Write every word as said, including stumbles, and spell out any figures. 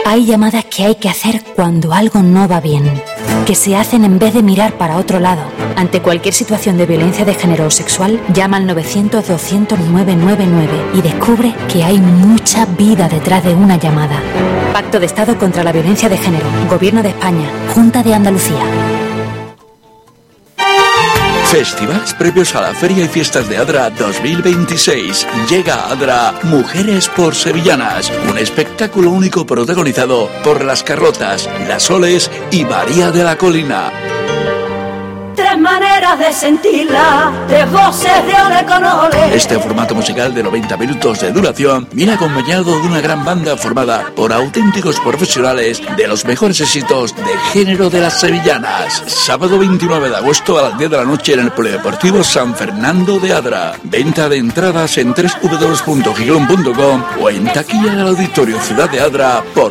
Hay llamadas que hay que hacer cuando algo no va bien, que se hacen en vez de mirar para otro lado. Ante cualquier situación de violencia de género o sexual, llama al novecientos doscientos nueve nueve nueve y descubre que hay mucha vida detrás de una llamada. Pacto de Estado contra la Violencia de Género, Gobierno de España, Junta de Andalucía. Festivales previos a la Feria y Fiestas de Adra dos mil veintiséis. Llega a Adra Mujeres por Sevillanas, un espectáculo único protagonizado por las Carlotas, las Soles y María de la Colina. Tres maneras de sentirla, tres voces de ole con ole. Este formato musical de noventa minutos de duración viene acompañado de una gran banda formada por auténticos profesionales de los mejores éxitos de género de las sevillanas. Sábado veintinueve de agosto a las diez de la noche en el Polideportivo San Fernando de Adra. Venta de entradas en doble u doble u doble u punto gigón punto com o en taquilla del Auditorio Ciudad de Adra por